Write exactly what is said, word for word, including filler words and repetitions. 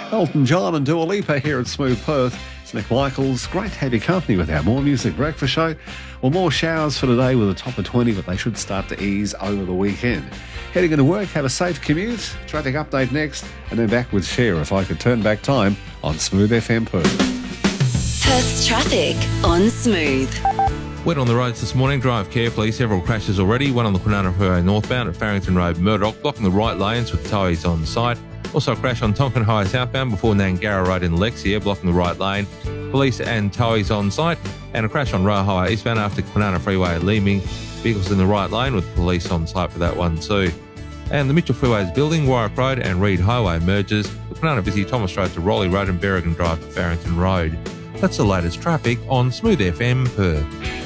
Elton John and Dua Lipa here at Smooth Perth. It's Nick Michaels. Great to have your company with our More Music Breakfast Show. Well, more showers for today with a top of twenty, but they should start to ease over the weekend. Heading into work, have a safe commute. Traffic update next, and then back with Cher If I Could Turn Back Time on Smooth F M Perth. Perth's traffic on Smooth. Wet on the roads this morning, drive carefully. Several crashes already. One on the Kwinana Freeway northbound at Farrington Road, Murdoch, blocking the right lanes with towies on site. Also a crash on Tonkin High southbound before Nangara Road in Lexia, blocking the right lane. Police and towies on site. And a crash on Roe Highway eastbound after Kwinana Freeway at Leeming. Vehicles in the right lane with police on site for that one too. And the Mitchell Freeway's building, Warwick Road and Reed Highway merges. The Kwinana busy Thomas Road to Raleigh Road and Berrigan Drive to Farrington Road. That's the latest traffic on Smooth F M Perth.